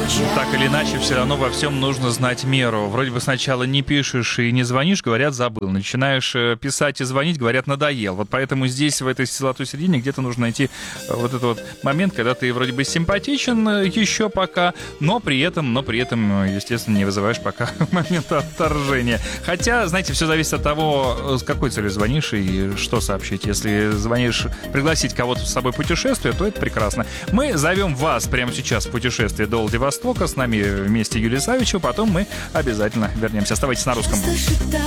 Так или иначе, все равно во всем нужно знать меру. Вроде бы сначала не пишешь и не звонишь, говорят, забыл. Начинаешь писать и звонить, говорят, надоел. Вот поэтому здесь, в этой золотой середине, где-то нужно найти вот этот вот момент, когда ты вроде бы симпатичен еще пока, но при этом, естественно, не вызываешь пока момента отторжения. Хотя, знаете, все зависит от того, с какой целью звонишь и что сообщить. Если звонишь пригласить кого-то с собой в путешествие, то это прекрасно. Мы зовем вас прямо сейчас в путешествие до Владивостока. С нами вместе Юлия Савичева. Потом мы обязательно вернемся. Оставайтесь на русском.